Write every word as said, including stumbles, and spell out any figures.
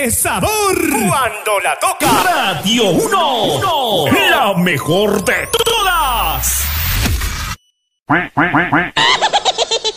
¡Qué sabor! Cuando la toca Radio uno, uno, la mejor de todas.